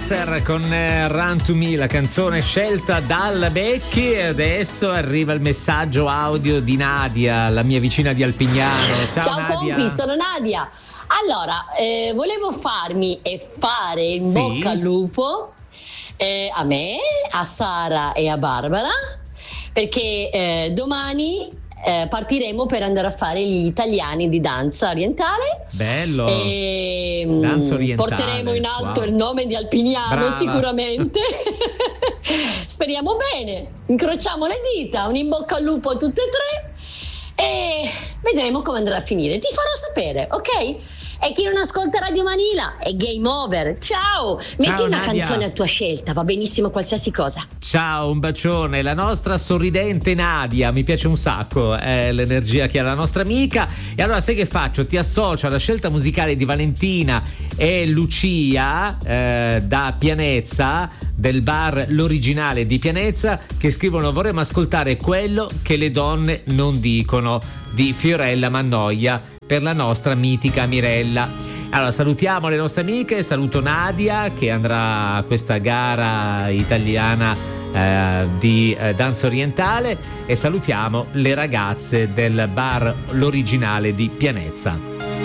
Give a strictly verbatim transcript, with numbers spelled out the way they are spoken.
Dancer con eh, Run to Me, la canzone scelta dal Becchi. E adesso arriva il messaggio audio di Nadia, la mia vicina di Alpignano. Ciao, Ciao Nadia. compi, sono Nadia. Allora, eh, volevo farmi e fare in Sì. bocca al lupo eh, a me, a Sara e a Barbara, perché eh, domani eh, partiremo per andare a fare gli italiani di danza orientale. Bello. E, Danza orientale. porteremo in alto Wow. il nome di Alpignano. Brava. Sicuramente. Speriamo bene, incrociamo le dita, un in bocca al lupo a tutte e tre e vedremo come andrà a finire. Ti farò sapere, ok? E chi non ascolta Radio Manila è game over. Ciao, metti Ciao, una Nadia. canzone a tua scelta, va benissimo qualsiasi cosa. Ciao, un bacione. La nostra sorridente Nadia, mi piace un sacco, è l'energia che ha la nostra amica. E allora sai che faccio? Ti associo alla scelta musicale di Valentina e Lucia eh, da Pianezza, del bar L'Originale di Pianezza, che scrivono: vorremmo ascoltare Quello che le donne non dicono di Fiorella Mannoia per la nostra mitica Mirella. Allora salutiamo le nostre amiche, saluto Nadia che andrà a questa gara italiana eh, di eh, danza orientale, e salutiamo le ragazze del bar L'Originale di Pianezza.